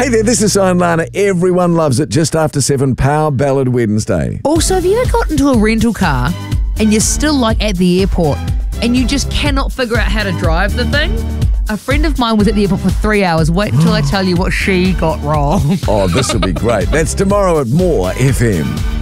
Hey there, this is Sion Lana. Everyone loves it. Just after 7, Power Ballad Wednesday. Also, have you ever got into a rental car and you're still like at the airport and you just cannot figure out how to drive the thing? A friend of mine was at the airport for 3 hours. Wait until I tell you what she got wrong. Oh, this will be great. That's tomorrow at More FM.